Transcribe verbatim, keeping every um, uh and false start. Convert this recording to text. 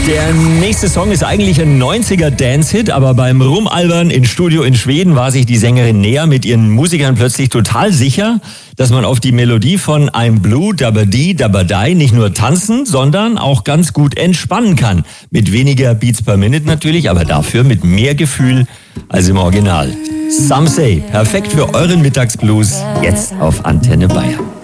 Der nächste Song ist eigentlich ein neunziger Dance-Hit, aber beim Rumalbern in Studio in Schweden war sich die Sängerin Nea mit ihren Musikern plötzlich total sicher, dass man auf die Melodie von I'm Blue, Dabba Dee, Dabba Die nicht nur tanzen, sondern auch ganz gut entspannen kann. Mit weniger Beats per Minute natürlich, aber dafür mit mehr Gefühl als im Original. Some Say, perfekt für euren Mittagsblues, jetzt auf Antenne Bayern.